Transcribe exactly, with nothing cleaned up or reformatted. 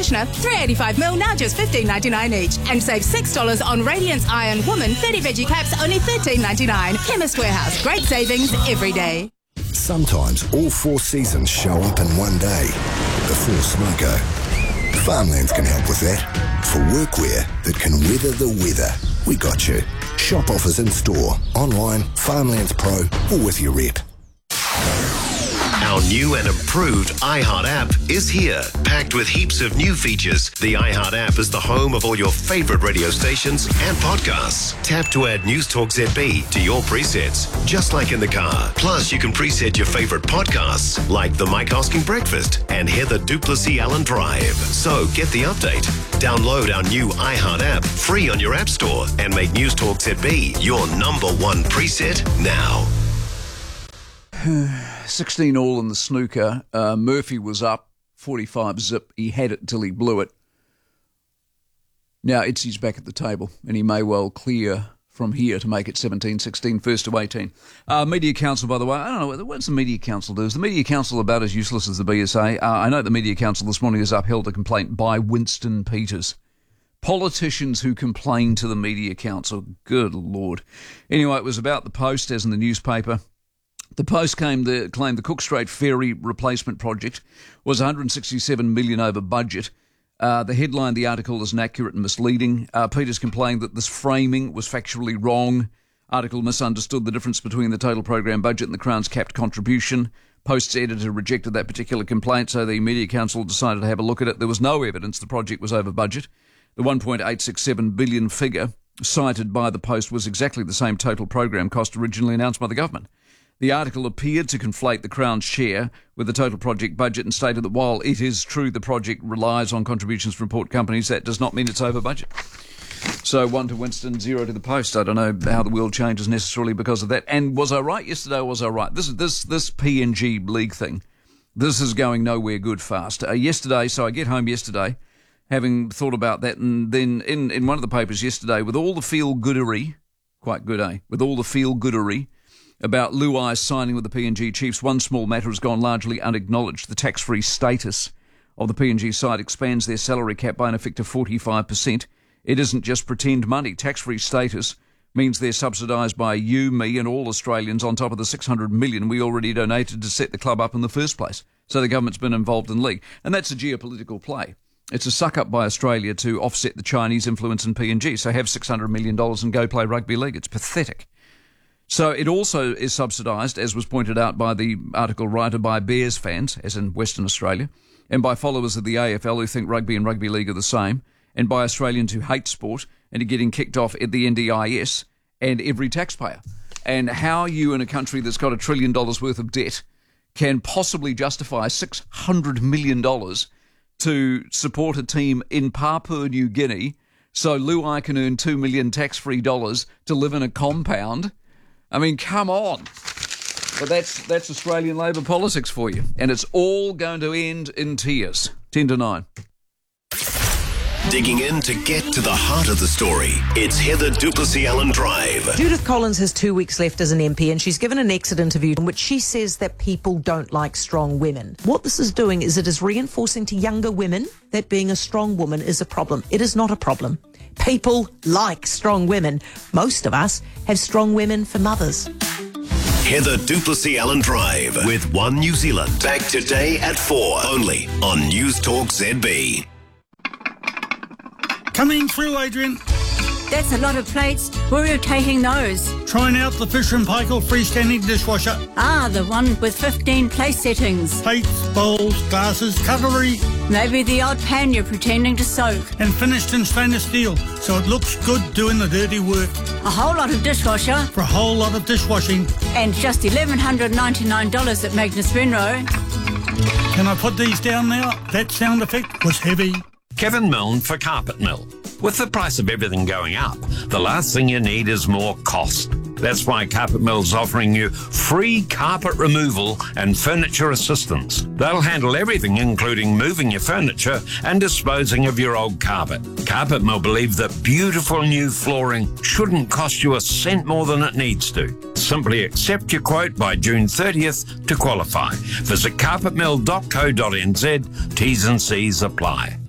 conditioner, three eighty-five mil, now just fifteen ninety-nine each. And save six dollars on Radiance Iron Woman thirty veggie caps, only thirteen ninety-nine. Chemist Warehouse, great savings every day. Sometimes all four seasons show up in one day. Before Smoko. Farmlands can help with that. For workwear that can weather the weather, we got you. Shop offers in store, online, Farmlands Pro, or with your rep. Our new and improved iHeart app is here, packed with heaps of new features. The iHeart app is the home of all your favourite radio stations and podcasts. Tap to add News Talk Z B to your presets, just like in the car. Plus, you can preset your favourite podcasts, like The Mike Hosking Breakfast and Heather Duplessis Allen Drive. So get the update. Download our new iHeart app free on your app store and make News Talk Z B your number one preset now. sixteen all in the snooker. Uh, Murphy was up, forty-five zip. He had it till he blew it. Now Itzy's back at the table, and he may well clear from here to make it seventeen sixteen, first to eighteen. Uh, Media Council, by the way, I don't know, what's the Media Council do? Is the Media Council about as useless as the B S A? Uh, I know the Media Council this morning has upheld a complaint by Winston Peters. Politicians who complain to the Media Council. Good Lord. Anyway, it was about the Post, as in the newspaper. The Post came the, claimed the Cook Strait Ferry replacement project was one hundred sixty-seven million dollars over budget. Uh, the headline, the article, is inaccurate and misleading. Uh, Peters complained that this framing was factually wrong. Article misunderstood the difference between the total program budget and the Crown's capped contribution. Post's editor rejected that particular complaint, so the Media Council decided to have a look at it. There was no evidence the project was over budget. The one point eight six seven billion dollars figure cited by the Post was exactly the same total program cost originally announced by the government. The article appeared to conflate the Crown's share with the total project budget and stated that while it is true the project relies on contributions from port companies, that does not mean it's over budget. So one to Winston, zero to the Post. I don't know how the world changes necessarily because of that. And was I right yesterday or was I right? This this this P N G league thing, this is going nowhere good fast. Uh, yesterday, so I get home yesterday, having thought about that, and then in, in one of the papers yesterday, with all the feel-goodery, quite good, eh? With all the feel-goodery about Luai signing with the P N G Chiefs, one small matter has gone largely unacknowledged. The tax-free status of the P N G side expands their salary cap by an effective forty-five percent. It isn't just pretend money. Tax-free status means they're subsidised by you, me and all Australians on top of the six hundred million we already donated to set the club up in the first place. So the government's been involved in league. And that's a geopolitical play. It's a suck-up by Australia to offset the Chinese influence in P N G. So have six hundred million dollars and go play rugby league. It's pathetic. So it also is subsidised, as was pointed out by the article writer, by Bears fans, as in Western Australia, and by followers of the A F L who think rugby and rugby league are the same, and by Australians who hate sport and are getting kicked off at the N D I S, and every taxpayer. And how you, in a country that's got a trillion dollars worth of debt, can possibly justify six hundred million dollars to support a team in Papua New Guinea so Luai can earn two million dollars tax-free dollars to live in a compound. I mean, come on. But that's that's Australian Labor politics for you. And it's all going to end in tears. ten to nine. Digging in to get to the heart of the story. It's Heather Duplessis Allen Drive. Judith Collins has two weeks left as an M P, and she's given an exit interview in which she says that people don't like strong women. What this is doing is it is reinforcing to younger women that being a strong woman is a problem. It is not a problem. People like strong women. Most of us have strong women for mothers. Heather Duplessis Allen Drive with One New Zealand. Back today at four, only on News Talk Z B. Coming through, Adrian. That's a lot of plates. Where are you taking those? Trying out the Fisher and Paykel freestanding dishwasher. Ah, the one with fifteen place settings. Plates, bowls, glasses, cutlery. Maybe the odd pan you're pretending to soak. And finished in stainless steel, so it looks good doing the dirty work. A whole lot of dishwasher. For a whole lot of dishwashing. And just eleven ninety-nine dollars at Magnus Benro. Can I put these down now? That sound effect was heavy. Kevin Milne for Carpet Mill. With the price of everything going up, the last thing you need is more cost. That's why Carpet Mill's offering you free carpet removal and furniture assistance. They'll handle everything, including moving your furniture and disposing of your old carpet. Carpet Mill believe that beautiful new flooring shouldn't cost you a cent more than it needs to. Simply accept your quote by June thirtieth to qualify. Visit carpet mill dot co dot n z. T's and C's apply.